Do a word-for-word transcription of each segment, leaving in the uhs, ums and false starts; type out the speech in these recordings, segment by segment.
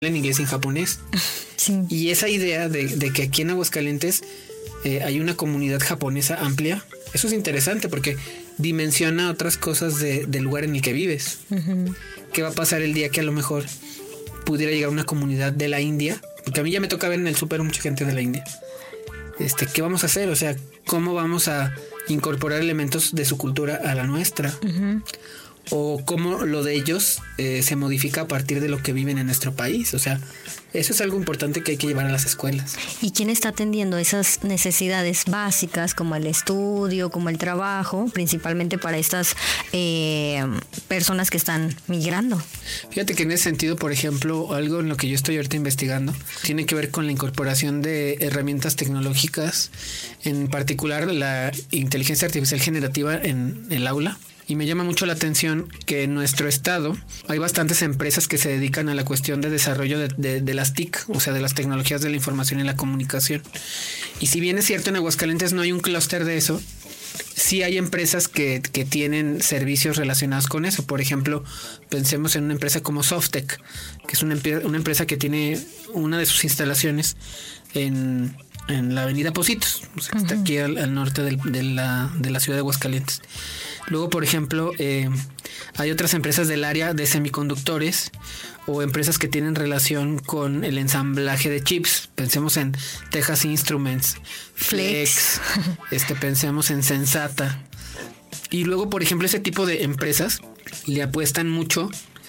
en inglés y en japonés. Sí. Y esa idea de, de que aquí en Aguascalientes eh, hay una comunidad japonesa amplia, eso es interesante porque dimensiona otras cosas de, del lugar en el que vives. Uh-huh. ¿Qué va a pasar el día que a lo mejor pudiera llegar una comunidad de la India? Porque a mí ya me toca ver en el súper mucha gente de la India. Este, ¿qué vamos a hacer? O sea, ¿cómo vamos a incorporar elementos de su cultura a la nuestra? Uh-huh. O cómo lo de ellos eh, se modifica a partir de lo que viven en nuestro país. O sea, eso es algo importante que hay que llevar a las escuelas. ¿Y quién está atendiendo esas necesidades básicas como el estudio, como el trabajo, principalmente para estas eh, personas que están migrando? Fíjate que en ese sentido, por ejemplo, algo en lo que yo estoy ahorita investigando tiene que ver con la incorporación de herramientas tecnológicas, en particular la inteligencia artificial generativa en el aula. Y me llama mucho la atención que en nuestro estado hay bastantes empresas que se dedican a la cuestión de desarrollo de, de, de las T I C, o sea, de las tecnologías de la información y la comunicación. Y si bien es cierto, en Aguascalientes no hay un clúster de eso, sí hay empresas que, que tienen servicios relacionados con eso. Por ejemplo, pensemos en una empresa como Softec, que es una, una empresa que tiene una de sus instalaciones en, en la avenida Pocitos, o sea, uh-huh. Está aquí al, al norte del, de, la, de la ciudad de Aguascalientes. Luego, por ejemplo, eh, hay otras empresas del área de semiconductores o empresas que tienen relación con el ensamblaje de chips. Pensemos en Texas Instruments, Flex, Flex este, pensemos en Sensata. Y luego, por ejemplo, ese tipo de empresas le apuestan mucho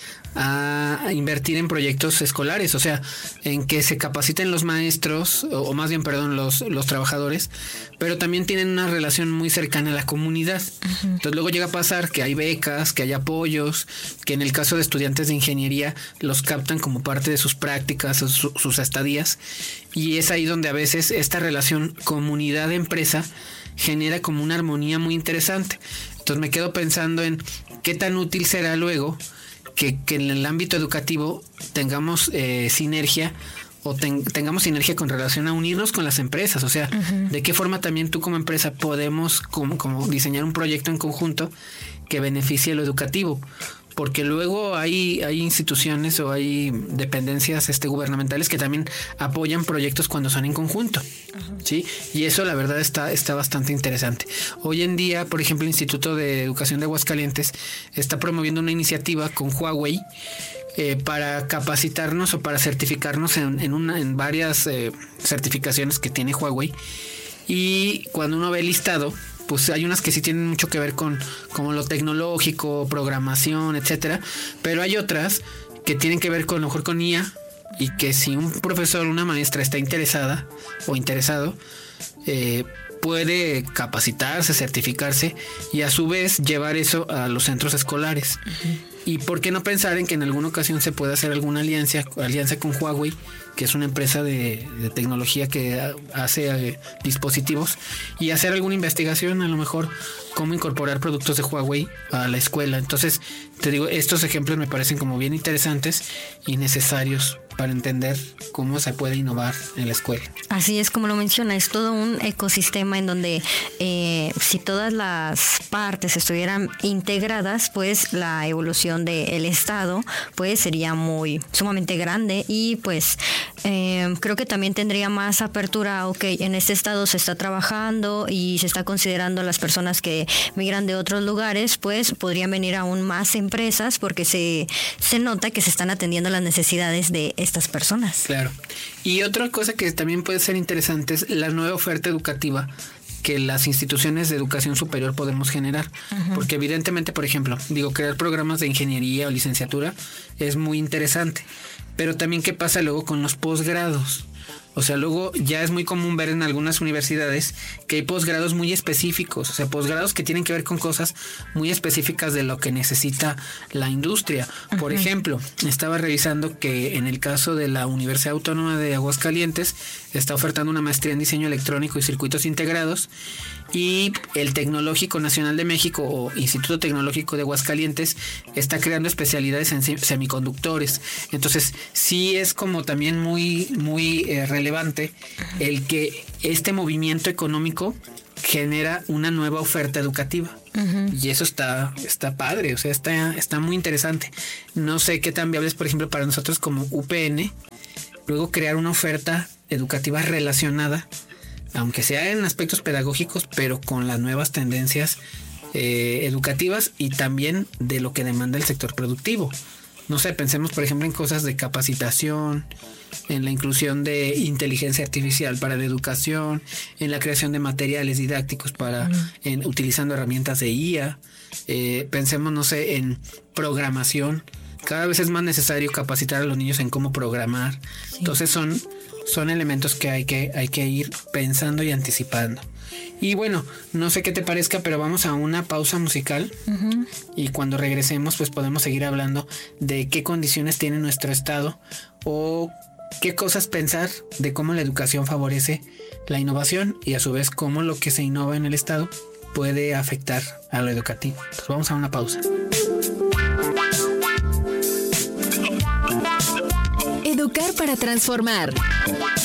a invertir en proyectos escolares, o sea, en que se capaciten los maestros, o, o más bien, perdón, los, los trabajadores, pero también tienen una relación muy cercana a la comunidad. Uh-huh. Entonces luego llega a pasar que hay becas, que hay apoyos, que en el caso de estudiantes de ingeniería los captan como parte de sus prácticas, su, sus estadías, y es ahí donde a veces esta relación comunidad-empresa genera como una armonía muy interesante. Entonces me quedo pensando en qué tan útil será luego Que, que en el ámbito educativo tengamos eh, sinergia o ten, tengamos sinergia con relación a unirnos con las empresas. O sea, uh-huh. de qué forma también tú como empresa podemos como, como diseñar un proyecto en conjunto que beneficie lo educativo. Porque luego hay, hay instituciones o hay dependencias este, gubernamentales que también apoyan proyectos cuando son en conjunto. Uh-huh. ¿Sí? Y eso la verdad está, está bastante interesante. Hoy en día, por ejemplo, el Instituto de Educación de Aguascalientes está promoviendo una iniciativa con Huawei eh, para capacitarnos o para certificarnos en, en, una, en varias eh, certificaciones que tiene Huawei. Y cuando uno ve el listado, pues hay unas que sí tienen mucho que ver con como lo tecnológico, programación, etcétera, pero hay otras que tienen que ver con a lo mejor con I A, y que si un profesor o una maestra está interesada o interesado, eh, puede capacitarse, certificarse y a su vez llevar eso a los centros escolares. Uh-huh. Y por qué no pensar en que en alguna ocasión se pueda hacer alguna alianza, alianza con Huawei, que es una empresa de, de tecnología que hace eh, dispositivos, y hacer alguna investigación, a lo mejor cómo incorporar productos de Huawei a la escuela. Entonces, te digo, estos ejemplos me parecen como bien interesantes y necesarios para entender cómo se puede innovar en la escuela. Así es, como lo menciona, es todo un ecosistema en donde eh, si todas las partes estuvieran integradas, pues la evolución del Estado pues sería muy sumamente grande y pues eh, creo que también tendría más apertura. Ok, en este estado se está trabajando y se está considerando a las personas que migran de otros lugares, pues podrían venir aún más empresas porque se, se nota que se están atendiendo las necesidades de estas personas. Claro. Y otra cosa que también puede ser interesante es la nueva oferta educativa que las instituciones de educación superior podemos generar. Uh-huh. Porque evidentemente, por ejemplo, digo, crear programas de ingeniería o licenciatura es muy interesante. Pero también, ¿qué pasa luego con los posgrados? O sea, luego ya es muy común ver en algunas universidades que hay posgrados muy específicos, o sea, posgrados que tienen que ver con cosas muy específicas de lo que necesita la industria. Por uh-huh. ejemplo, estaba revisando que en el caso de la Universidad Autónoma de Aguascalientes está ofertando una maestría en diseño electrónico y circuitos integrados, y el Tecnológico Nacional de México o Instituto Tecnológico de Aguascalientes está creando especialidades en semiconductores. Entonces, sí es como también muy, muy eh, relevante el que este movimiento económico genera una nueva oferta educativa. Uh-huh. Y eso está, está padre, o sea, está, está muy interesante. No sé qué tan viable es, por ejemplo, para nosotros como U P N, luego crear una oferta educativa relacionada, aunque sea en aspectos pedagógicos, pero con las nuevas tendencias eh, educativas y también de lo que demanda el sector productivo. No sé, pensemos por ejemplo en cosas de capacitación, en la inclusión de inteligencia artificial para la educación, en la creación de materiales didácticos para, uh-huh. en, utilizando herramientas de I A. Eh, pensemos, no sé, en programación. Cada vez es más necesario capacitar a los niños en cómo programar. Sí. Entonces son, son elementos que hay que, hay que ir pensando y anticipando. Y bueno, no sé qué te parezca, pero vamos a una pausa musical. Uh-huh. Y cuando regresemos, pues podemos seguir hablando de qué condiciones tiene nuestro estado o qué cosas pensar de cómo la educación favorece la innovación y a su vez cómo lo que se innova en el estado puede afectar a lo educativo. Entonces vamos a una pausa. Educar para transformar.